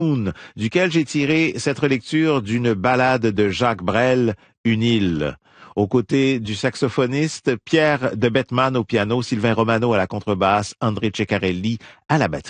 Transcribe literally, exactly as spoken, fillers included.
duquel j'ai tiré cette relecture d'une ballade de Jacques Brel, Une île. Aux côtés du saxophoniste Pierre de Bettman au piano, Sylvain Romano à la contrebasse, André Ceccarelli à la batterie.